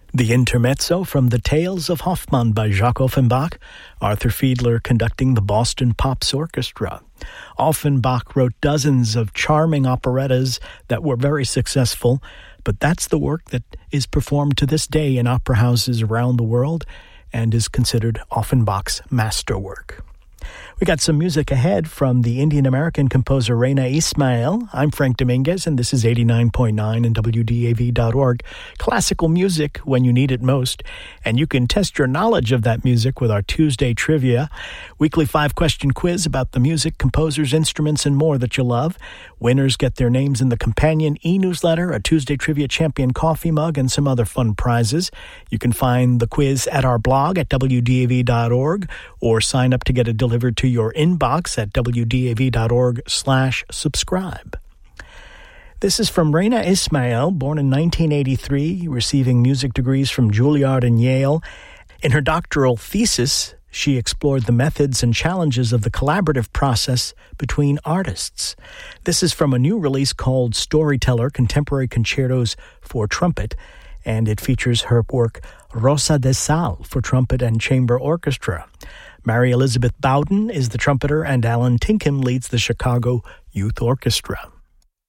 The intermezzo from The Tales of Hoffmann by Jacques Offenbach, Arthur Fiedler conducting the Boston Pops Orchestra. Offenbach wrote dozens of charming operettas that were very successful, but that's the work that is performed to this day in opera houses around the world and is considered Offenbach's masterwork. We got some music ahead from the Indian-American composer Reina Ismail. I'm Frank Dominguez, and this is 89.9 and WDAV.org. Classical music when you need it most. And you can test your knowledge of that music with our Tuesday Trivia. Weekly 5-question quiz about the music, composers, instruments, and more that you love. Winners get their names in the companion e-newsletter, a Tuesday Trivia Champion coffee mug, and some other fun prizes. You can find the quiz at our blog at WDAV.org or sign up to get it delivered to your inbox at WDAV.org/subscribe. This is from Reina Ismail, born in 1983, receiving music degrees from Juilliard and Yale. In her doctoral thesis, she explored the methods and challenges of the collaborative process between artists. This is from a new release called Storyteller, Contemporary Concertos for Trumpet, and it features her work Rosa de Sal for trumpet and chamber orchestra. Mary Elizabeth Bowden is the trumpeter, and Alan Tinkham leads the Chicago Youth Orchestra.